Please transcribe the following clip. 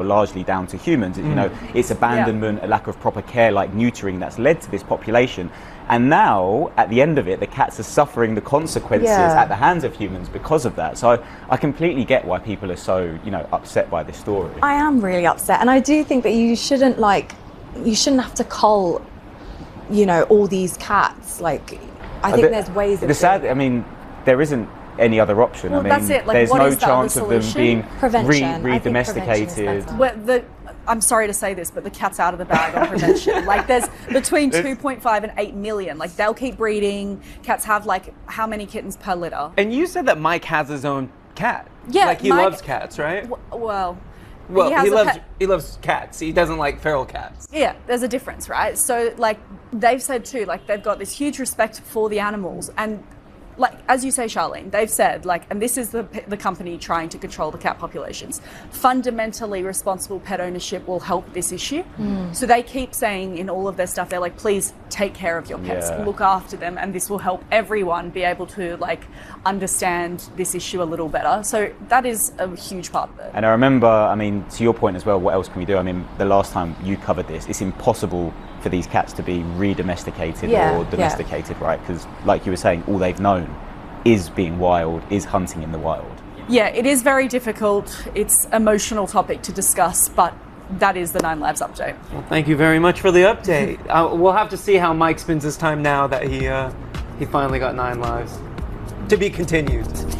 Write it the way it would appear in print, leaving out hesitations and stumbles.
largely down to humans. You know, it's abandonment, a lack of proper care, like neutering, that's led to this population. And now, at the end of it, the cats are suffering the consequences at the hands of humans because of that. So I completely get why people are so, you know, upset by this story. I am really upset, and I do think that you shouldn't have to cull, you know, all these cats. Like, I think there's ways of I mean, there isn't any other option. Well, I mean, that's it. Like, there's what no is the other chance of them being prevention. re-domesticated. I'm sorry to say this, but the cat's out of the bag on prevention. Like, there's between 2.5 and 8 million. Like, they'll keep breeding. Cats have, like, how many kittens per litter? And you said that Mike has his own cat. Yeah, like he loves cats, right? Well, he loves cats. He doesn't like feral cats. Yeah, there's a difference, right? So, like, they've said too, like, they've got this huge respect for the animals, and like, as you say, Charlene, they've said, like, and this is the company trying to control the cat populations, fundamentally responsible pet ownership will help this issue. So they keep saying in all of their stuff, they're like, please take care of your pets, look after them, and this will help everyone be able to, like, understand this issue a little better. So that is a huge part of it. And I remember, I mean, to your point as well, what else can we do? I mean, the last time you covered this, it's impossible for these cats to be re-domesticated or domesticated, right? Because, like you were saying, all they've known is being wild, is hunting in the wild. Yeah, it is very difficult. It's an emotional topic to discuss, but that is the Nine Lives update. Well, thank you very much for the update. We'll have to see how Mike spends his time now that he finally got 9 lives. To be continued.